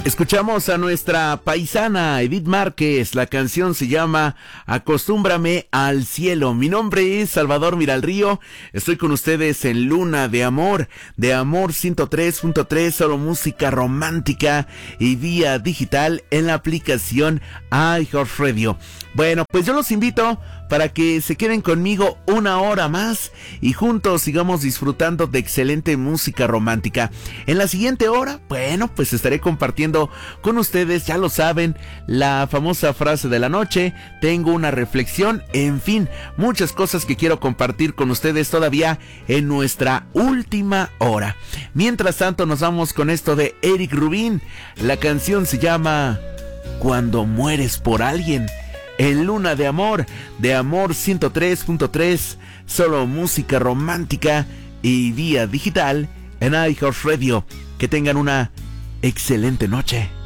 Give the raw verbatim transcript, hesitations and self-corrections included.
Escuchamos a nuestra paisana Edith Márquez. La canción se llama Acostúmbrame al cielo. Mi nombre es Salvador Miralrío. Estoy con ustedes en Luna de Amor, de Amor ciento tres punto tres, solo música romántica y vía digital en la aplicación iHeartRadio. Bueno, pues yo los invito para que se queden conmigo una hora más y juntos sigamos disfrutando de excelente música romántica. En la siguiente hora, bueno, pues estaré compartiendo con ustedes, ya lo saben, la famosa frase de la noche, tengo una reflexión, en fin, muchas cosas que quiero compartir con ustedes todavía en nuestra última hora. Mientras tanto, nos vamos con esto de Eric Rubin. La canción se llama Cuando mueres por alguien. En Luna de Amor, de Amor ciento tres punto tres, solo música romántica y vía digital en iHeartRadio. Que tengan una excelente noche.